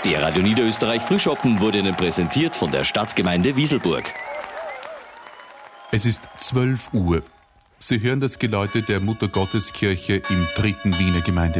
Der Radio Niederösterreich Frühschoppen wurde Ihnen präsentiert von der Stadtgemeinde Wieselburg. Es ist 12 Uhr. Sie hören das Geläute der Muttergotteskirche im 3. Wiener Gemeinde.